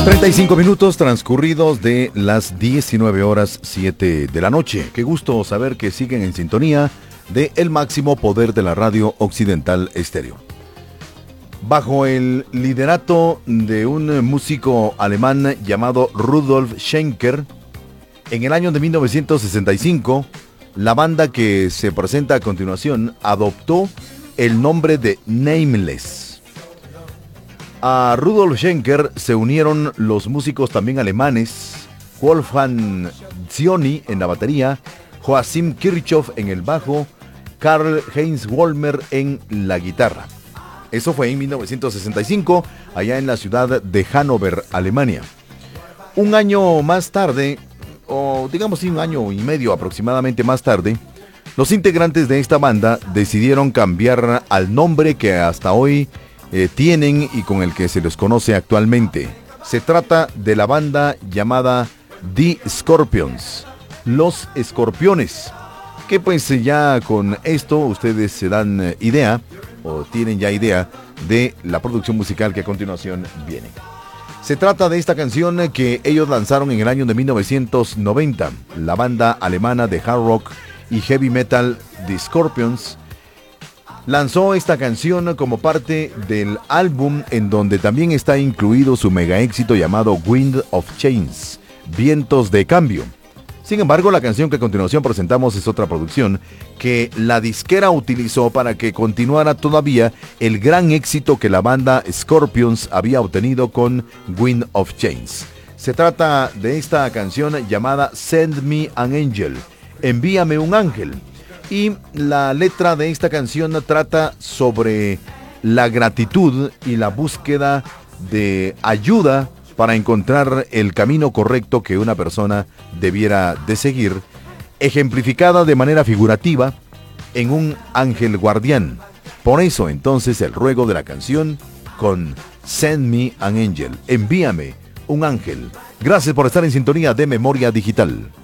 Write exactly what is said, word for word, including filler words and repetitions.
treinta y cinco minutos transcurridos de las diecinueve horas siete de la noche. Qué gusto saber que siguen en sintonía de El Máximo Poder de la Radio Occidental Estéreo. Bajo el liderato de un músico alemán llamado Rudolf Schenker, en el año de mil novecientos sesenta y cinco, la banda que se presenta a continuación adoptó el nombre de Nameless. A Rudolf Schenker se unieron los músicos también alemanes, Wolfgang Zioni en la batería, Joachim Kirchhoff en el bajo, Karl-Heinz Wollmer en la guitarra. Eso fue en mil novecientos sesenta y cinco, allá en la ciudad de Hannover, Alemania. Un año más tarde, o digamos un año y medio aproximadamente más tarde, los integrantes de esta banda decidieron cambiar al nombre que hasta hoy eh, tienen y con el que se les conoce actualmente. Se trata de la banda llamada The Scorpions, Los Escorpiones, que pues ya con esto ustedes se dan idea o tienen ya idea de la producción musical que a continuación viene. Se trata de esta canción que ellos lanzaron en el año de mil novecientos noventa. La banda alemana de hard rock y heavy metal The Scorpions lanzó esta canción como parte del álbum en donde también está incluido su mega éxito llamado Wind of Change, Vientos de Cambio. Sin embargo, la canción que a continuación presentamos es otra producción que la disquera utilizó para que continuara todavía el gran éxito que la banda Scorpions había obtenido con Wind of Change. Se trata de esta canción llamada Send Me an Angel, Envíame un ángel. Y la letra de esta canción trata sobre la gratitud y la búsqueda de ayuda para encontrar el camino correcto que una persona debiera de seguir, ejemplificada de manera figurativa en un ángel guardián. Por eso entonces el ruego de la canción con Send Me an Angel, envíame un ángel. Gracias por estar en sintonía de Memoria Digital.